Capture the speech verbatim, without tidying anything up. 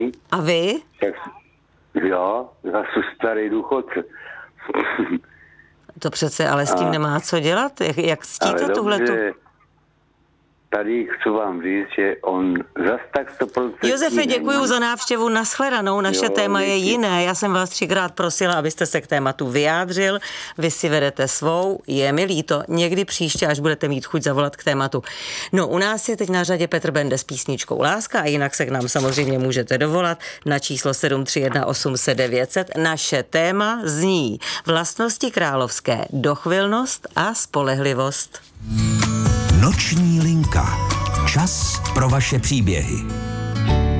A vy? Tak, jo, já jsem starý důchodce. To přece ale s tím a, nemá co dělat. Jak, jak ctíte tuhletu? Tady chci vám říct, že on zas tak sto procent... Josefe, děkuju za návštěvu, nashledanou. Naše jo, téma je díky. jiné. Já jsem vás třikrát prosila, abyste se k tématu vyjádřil. Vy si vedete svou, je mi líto. Někdy příště, až budete mít chuť zavolat k tématu. No, u nás je teď na řadě Petr Bende s písničkou Láska a jinak se k nám samozřejmě můžete dovolat na číslo sedm tři jedna osm set devět set. Naše téma zní vlastnosti královské, dochvilnost a spolehlivost. Noční linka. Čas pro vaše příběhy.